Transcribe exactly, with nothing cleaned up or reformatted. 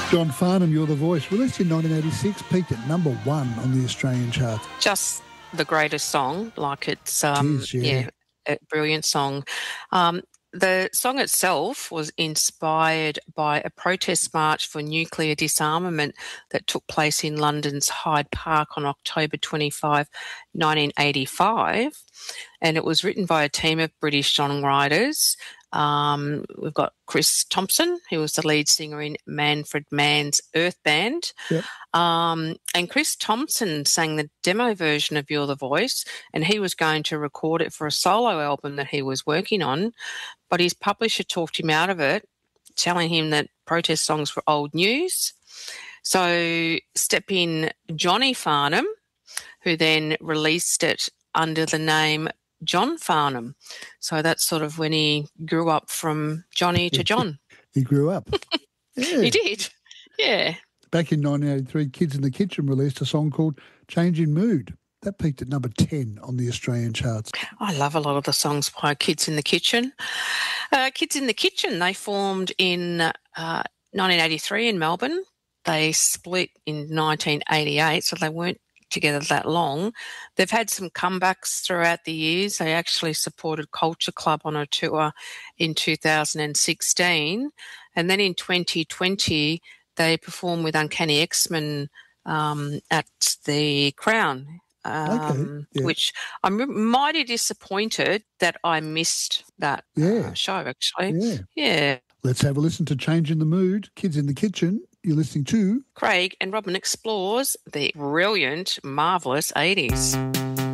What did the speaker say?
John Farnham, You're the Voice, released in nineteen eighty-six, peaked at number one on the Australian charts. Just the greatest song, like it's, um, It is, yeah. yeah, a brilliant song. Um, the song itself was inspired by a protest march for nuclear disarmament that took place in London's Hyde Park on October twenty-fifth, nineteen eighty-five, and it was written by a team of British songwriters. Um, we've got Chris Thompson, who was the lead singer in Manfred Mann's Earth Band. Yep. Um, and Chris Thompson sang the demo version of You're the Voice, and he was going to record it for a solo album that he was working on, but his publisher talked him out of it, telling him that protest songs were old news. So step in Johnny Farnham, who then released it under the name John Farnham. So that's sort of when he grew up from Johnny to John. He grew up. Yeah. He did, yeah. Back in nineteen eighty-three, Kids in the Kitchen released a song called Changing Mood. That peaked at number ten on the Australian charts. I love a lot of the songs by Kids in the Kitchen. Uh, Kids in the Kitchen, they formed in uh, nineteen eighty-three in Melbourne. They split in nineteen eighty-eight, so they weren't together that long. They've had some comebacks throughout the years. They actually supported Culture Club on a tour in two thousand sixteen. And then in twenty twenty, they performed with Uncanny X-Men um, at the Crown, um, Okay, yeah. which I'm mighty disappointed that I missed that Yeah. uh, show, actually. Yeah. Yeah. Let's have a listen to Changing the Mood, Kids in the Kitchen. You're listening to Craig and Robin explores the brilliant, marvellous eighties.